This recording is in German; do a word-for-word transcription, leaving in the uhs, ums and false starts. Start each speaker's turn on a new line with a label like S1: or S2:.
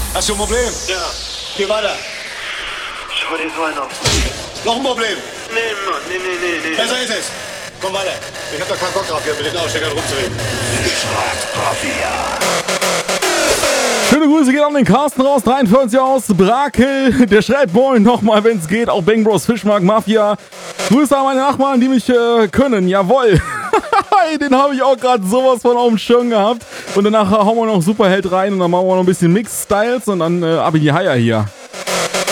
S1: Hast du ein Problem?
S2: Ja.
S1: Geh weiter.
S2: Schau dir so einen auf.
S1: Noch ein Problem?
S2: Nee, Mann, nee, nee, nee, nee.
S1: Besser ist es. Komm weiter. Ich hab doch keinen Bock drauf, hier mit den Aussteckern rumzureden.
S3: Schöne Grüße gehen an den Carsten raus, dreiundvierzig aus Brakel. Der schreibt moin nochmal, wenn es geht. Auch Bang Bros Fischmarkt Mafia. Grüße an meine Nachbarn, die mich äh, können. Jawohl. Den habe ich auch gerade sowas von auf dem Schirm gehabt. Und danach hauen wir noch Superheld rein und dann machen wir noch ein bisschen Mix-Styles und dann äh, ab in die Haier hier.